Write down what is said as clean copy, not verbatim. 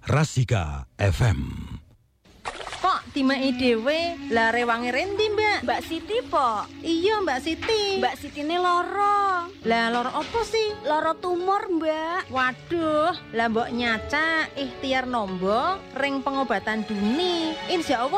Rasika FM. Kok timai dhewe lah rewange rendi, Mbak? Mbak Siti, po. Iya, Mbak Siti. Mbak Siti ini loro. Lah loro apa sih? Loro tumor, Mbak. Waduh, lah mbok nyaca ikhtiar nombo ring pengobatan duni. Insya Allah